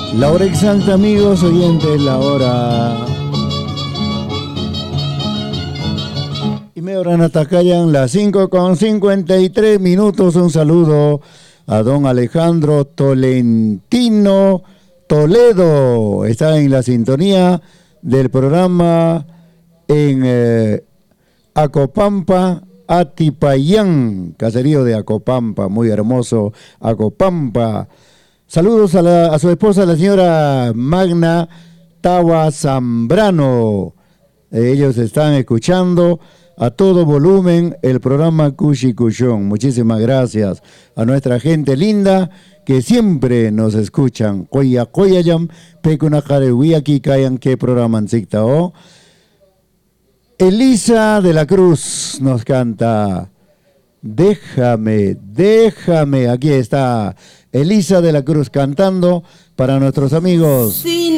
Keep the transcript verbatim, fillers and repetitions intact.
La hora exacta, amigos oyentes, la hora. Y me hora Natacayan, las cinco con cincuenta y tres minutos. Un saludo a don Alejandro Tolentino Toledo. Está en la sintonía del programa en eh, Acopampa, Atipayán, caserío de Acopampa, muy hermoso, Acopampa. Saludos a, la, a su esposa, la señora Magna Tawa Zambrano. Ellos están escuchando a todo volumen el programa Cushi Cushón. Muchísimas gracias a nuestra gente linda que siempre nos escuchan. Koya koyayam, pekuna karewi aquí kayan que programa o. Elisa de la Cruz nos canta Déjame, déjame. Aquí está Elisa de la Cruz cantando para nuestros amigos. Sí.